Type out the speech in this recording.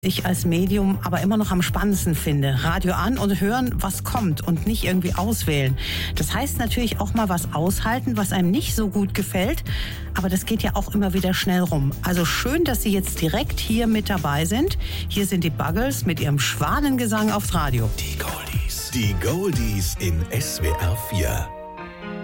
Ich als Medium aber immer noch am spannendsten finde. Radio an und hören, was kommt und nicht irgendwie auswählen. Das heißt natürlich auch mal was aushalten, was einem nicht so gut gefällt. Aber das geht ja auch immer wieder schnell rum. Also schön, dass Sie jetzt direkt hier mit dabei sind. Hier sind die Buggles mit ihrem Schwanengesang aufs Radio. Die Goldies in SWR 4.